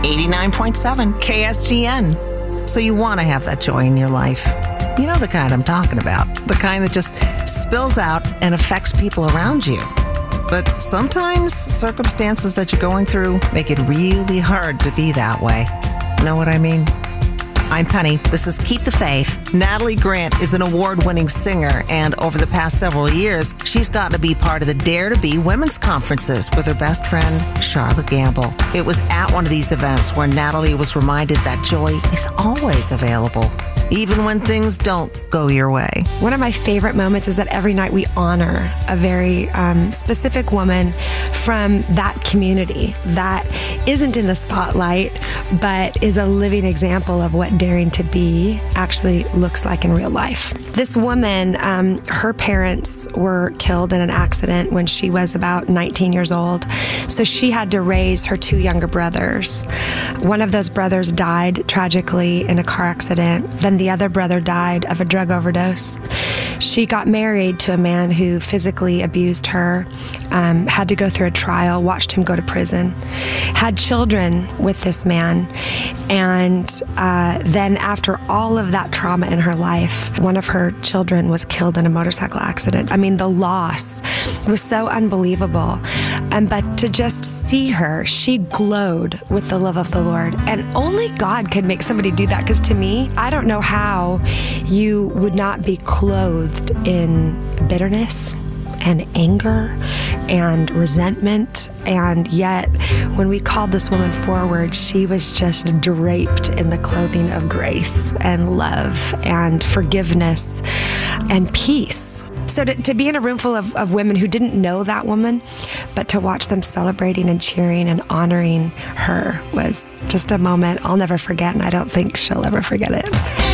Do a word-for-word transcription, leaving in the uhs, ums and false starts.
eighty-nine point seven K S G N. So you want to have that joy in your life. You know the kind I'm talking about. The kind that just spills out and affects people around you. But sometimes circumstances that you're going through make it really hard to be that way. Know what I mean? I'm Penny. This is Keep the Faith. Natalie Grant is an award-winning singer, and over the past several years, she's gotten to be part of the Dare to Be women's conferences with her best friend, Charlotte Gamble. It was at one of these events where Natalie was reminded that joy is always available, even when things don't go your way. One of my favorite moments is that every night we honor a very um, specific woman from that community that isn't in the spotlight, but is a living example of what daring to be actually looks like in real life. This woman, um, her parents were killed in an accident when she was about nineteen years old. So she had to raise her two younger brothers. One of those brothers died tragically in a car accident. Then the other brother died of a drug overdose. She got married to a man who physically abused her, um, had to go through a trial, watched him go to prison, had children with this man, and uh, then after all of that trauma in her life, one of her children was killed in a motorcycle accident. I mean, the loss was so unbelievable. Um, but to just see her, she glowed with the love of the Lord. And only God could make somebody do that, because to me, I don't know how you would not be clothed in bitterness and anger and resentment. And yet, when we called this woman forward, she was just draped in the clothing of grace and love and forgiveness and peace. So to, to be in a room full of, of women who didn't know that woman, but to watch them celebrating and cheering and honoring her was just a moment I'll never forget, and I don't think she'll ever forget it.